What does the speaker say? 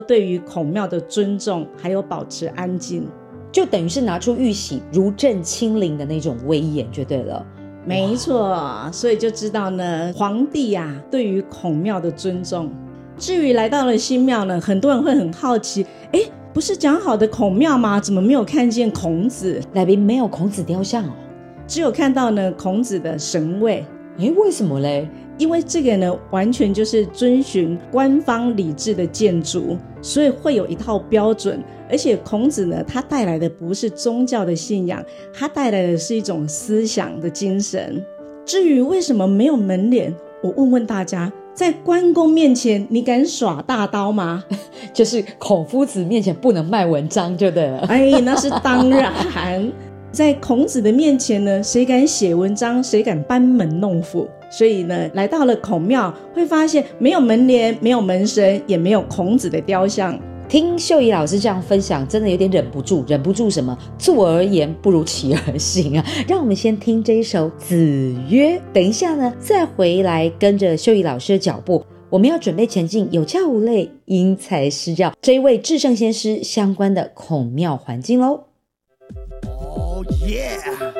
对于孔庙的尊重，还有保持安静， 就等于是拿出玉玺如朕亲临的那种威严就对了。 没错，所以就知道呢，皇帝啊对于孔庙的尊重。至于来到了新庙呢，很多人会很好奇，不是讲好的孔庙吗？怎么没有看见孔子？ 来宾没有孔子雕像哦， 只有看到呢孔子的神位。 为什么嘞？ 因为这个呢完全就是遵循官方礼制的建筑，所以会有一套标准。而且孔子呢，他带来的不是宗教的信仰，他带来的是一种思想的精神。至于为什么没有门帘，我问问大家，在关公面前你敢耍大刀吗？ 就是孔夫子面前不能卖文章就对了。 那是当然。在孔子的面前呢，谁敢写文章，谁敢班门弄斧。所以呢，来到了孔庙，会发现没有门帘，没有门神，也没有孔子的雕像。 听秀仪老师这样分享，真的有点忍不住什么？坐而言不如起而行啊！让我们先听这一首《子曰》，等一下呢，再回来跟着秀仪老师的脚步，我们要准备前进有教无类、因材施教这一位至圣先师相关的孔庙环境咯。 Oh yeah!